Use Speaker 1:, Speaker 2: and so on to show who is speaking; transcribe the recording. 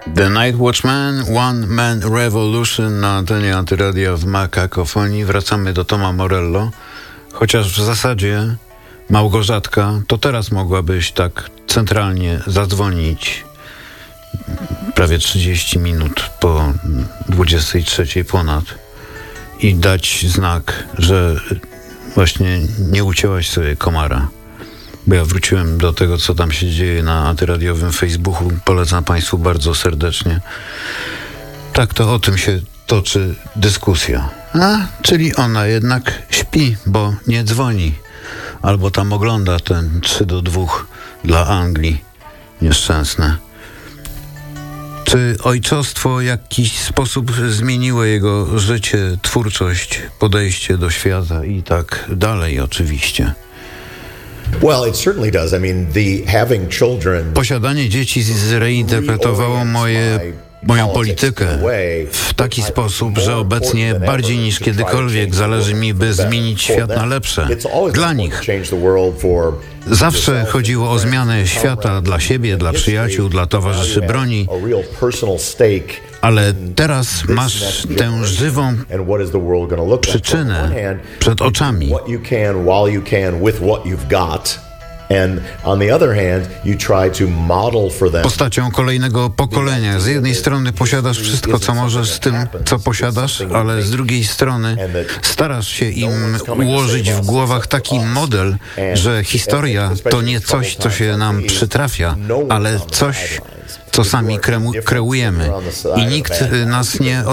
Speaker 1: The Night Watchman, One Man Revolution na antenie Antyradia w Makakofonii. Wracamy do Toma Morello, chociaż w zasadzie Małgorzatka, to teraz mogłabyś tak centralnie zadzwonić prawie 30 minut po 23 ponad i dać znak, że właśnie nie ucięłaś sobie komara. Bo ja wróciłem do tego, co tam się dzieje na antyradiowym Facebooku. Polecam Państwu bardzo serdecznie. Tak, to o tym się toczy dyskusja. Czyli ona jednak śpi, bo nie dzwoni. Albo tam ogląda ten 3-2 dla Anglii. Nieszczęsne. Czy ojcostwo w jakiś sposób zmieniło jego życie, twórczość, podejście do świata i tak dalej oczywiście?
Speaker 2: Well, it certainly does. I mean, having children.
Speaker 1: Posiadanie dzieci zreinterpretowało moją politykę w taki sposób, że obecnie bardziej niż kiedykolwiek zależy mi, by zmienić świat na lepsze. Dla nich. Zawsze chodziło o zmianę świata dla siebie, dla przyjaciół, dla towarzyszy broni. Ale teraz masz tę żywą przyczynę przed oczami. Postacią kolejnego pokolenia. Z jednej strony posiadasz wszystko, co możesz z tym, co posiadasz, ale z drugiej strony starasz się im ułożyć w głowach taki model, że historia to nie coś, co się nam przytrafia, ale coś, co sami kreujemy. I nikt nas nie